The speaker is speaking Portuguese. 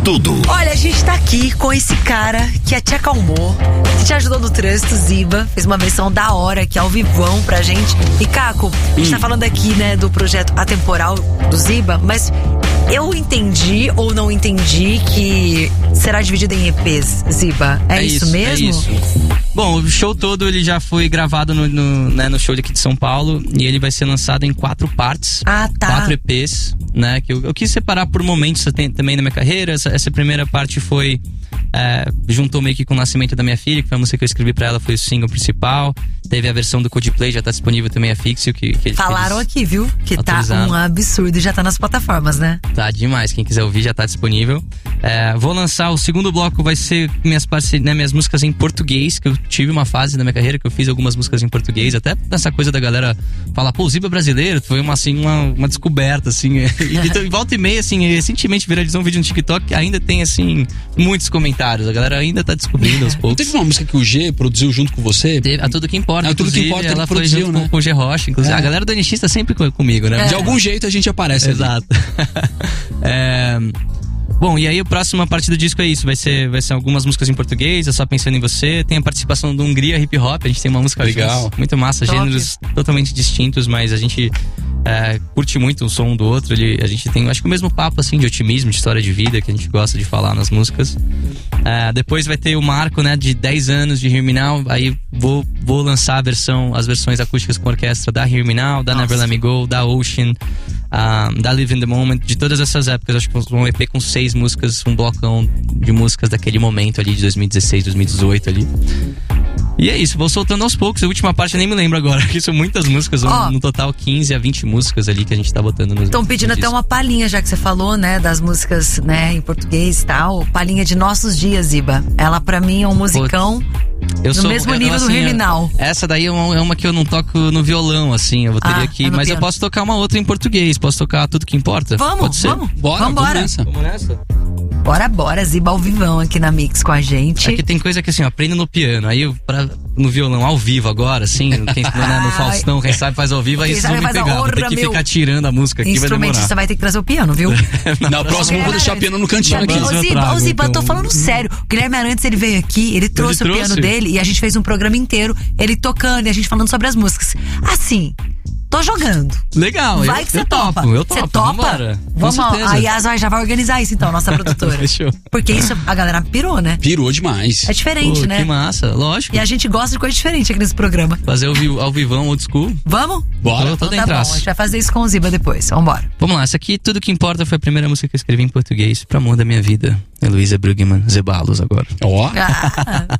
tudo. Olha, a gente tá aqui com esse cara que te acalmou, que te ajudou no trânsito, Ziba. Fez uma versão da hora aqui ao vivão pra gente. E Caco, a gente tá falando aqui, né, do projeto Atemporal do Ziba, mas eu entendi ou não entendi que será dividido em EPs, Ziba. É isso mesmo? É isso. Bom, o show todo ele já foi gravado no show aqui de São Paulo e ele vai ser lançado em 4 partes. Ah, tá. 4 EPs, né? Que eu quis separar por momentos também na minha carreira. Essa primeira parte foi... juntou meio que com o nascimento da minha filha, que foi a música que eu escrevi pra ela, foi o single principal. Teve a versão do Coldplay, já tá disponível também a Fixio, que falaram aqui, viu? Que tá um absurdo e já tá nas plataformas, né? Tá demais, quem quiser ouvir já tá disponível. Vou lançar o segundo bloco, vai ser minhas músicas em português, que eu tive uma fase da minha carreira que eu fiz algumas músicas em português, até essa coisa da galera falar, pô, o Ziba brasileiro, foi uma descoberta, assim. E volta e meia, assim, recentemente viralizou um vídeo no TikTok, ainda tem, assim, muitos comentários, a galera ainda tá descobrindo aos poucos. Teve uma música que o G produziu junto com você? A Tudo Que Importa. Tudo Que Importa, ela foi junto né? com o G Rocha, inclusive. A galera do NX tá sempre comigo, né? De algum jeito a gente aparece. Exato. Bom, e aí a próxima parte do disco é isso, vai ser algumas músicas em português, é Só Pensando em Você, tem a participação do Hungria Hip Hop, a gente tem uma música legal, muito massa, gêneros totalmente distintos, mas a gente curte muito o som um do outro, a gente tem, acho que o mesmo papo, assim, de otimismo, de história de vida, que a gente gosta de falar nas músicas. Depois vai ter o marco, né, de 10 anos de Hear Me Now, aí vou lançar as versões acústicas com orquestra da Hear Me Now, da Never Let Me Go, da Ocean, da Live in the Moment, de todas essas épocas. Acho que um EP com 6 músicas, um blocão de músicas daquele momento ali, de 2016, 2018 ali. E é isso, vou soltando aos poucos. A última parte eu nem me lembro agora, que são muitas músicas, no total 15 a 20 músicas ali que a gente tá botando nos. Estão pedindo até uma palhinha, já que você falou, né, das músicas, né, em português e tal. Palhinha de Nossos Dias, Ziba. Ela pra mim é um musicão no mesmo nível do Hear Me Now. Essa daí é uma que eu não toco no violão, assim, eu teria que. Mas eu posso tocar uma outra em português, posso tocar Tudo Que Importa? Vamos. Vamos nessa. Bora, Ziba ao vivão aqui na Mix com a gente. Aqui tem coisa que assim, aprendo no piano, aí no violão ao vivo agora, assim, no Faustão, quem sabe faz ao vivo, aí vocês vão me pegar, vou ter que ficar tirando a música aqui, vai demorar. Instrumentista vai ter que trazer o piano, viu? Na próxima eu vou deixar o piano no cantinho aqui. Ô Ziba, eu tô falando sério, o Guilherme Arantes, ele veio aqui, ele trouxe o piano dele e a gente fez um programa inteiro, ele tocando e a gente falando sobre as músicas. Assim, tô jogando. Legal, vai que você topa. Eu topo. Você topa? Vamos, a Yas já vai organizar isso então, nossa produtora. Fechou. Porque isso a galera pirou, né? Pirou demais. É diferente, né? Que massa, lógico. E a gente gosta de coisa diferente aqui nesse programa. Fazer ao vivão, old school. Vamos? Bora. Tô então tá bom, a gente vai fazer isso com o Ziba depois. Vambora. Vamos lá, essa aqui, Tudo Que Importa, foi a primeira música que eu escrevi em português, pro amor da minha vida. Heloísa Brugman, Zeballos agora. Ó.